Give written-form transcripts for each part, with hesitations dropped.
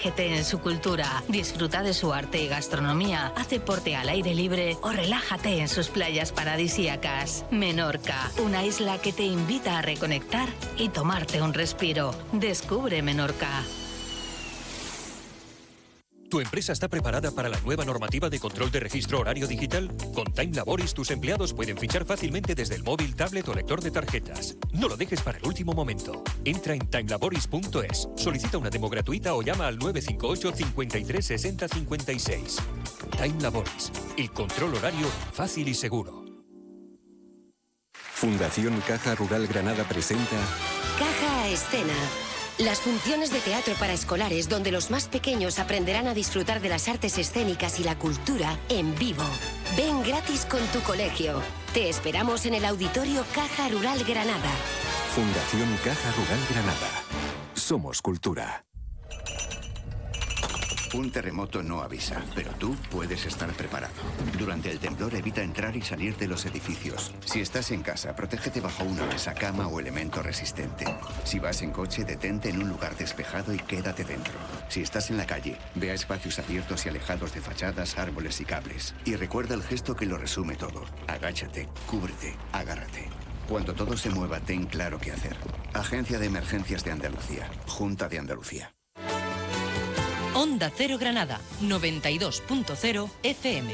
Sumérgete en su cultura, disfruta de su arte y gastronomía, haz deporte al aire libre o relájate en sus playas paradisíacas. Menorca, una isla que te invita a reconectar y tomarte un respiro. Descubre Menorca. ¿Tu empresa está preparada para la nueva normativa de control de registro horario digital? Con Time Laboris tus empleados pueden fichar fácilmente desde el móvil, tablet o lector de tarjetas. No lo dejes para el último momento. Entra en timelaboris.es, solicita una demo gratuita o llama al 958 53 60 56. Time Laboris, el control horario fácil y seguro. Fundación Caja Rural Granada presenta Caja a Escena. Las funciones de teatro para escolares donde los más pequeños aprenderán a disfrutar de las artes escénicas y la cultura en vivo. Ven gratis con tu colegio. Te esperamos en el Auditorio Caja Rural Granada. Fundación Caja Rural Granada. Somos cultura. Un terremoto no avisa, pero tú puedes estar preparado. Durante el temblor evita entrar y salir de los edificios. Si estás en casa, protégete bajo una mesa, cama o elemento resistente. Si vas en coche, detente en un lugar despejado y quédate dentro. Si estás en la calle, ve a espacios abiertos y alejados de fachadas, árboles y cables. Y recuerda el gesto que lo resume todo. Agáchate, cúbrete, agárrate. Cuando todo se mueva, ten claro qué hacer. Agencia de Emergencias de Andalucía. Junta de Andalucía. Onda Cero Granada, 92.0 FM.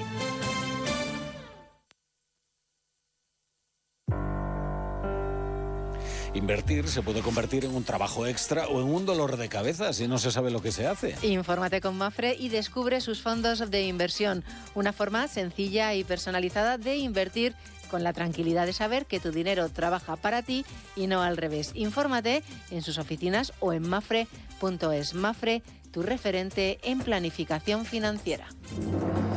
Invertir se puede convertir en un trabajo extra o en un dolor de cabeza si no se sabe lo que se hace. Infórmate con Mapfre y descubre sus fondos de inversión. Una forma sencilla y personalizada de invertir con la tranquilidad de saber que tu dinero trabaja para ti y no al revés. Infórmate en sus oficinas o en mapfre.es. Mapfre, tu referente en planificación financiera.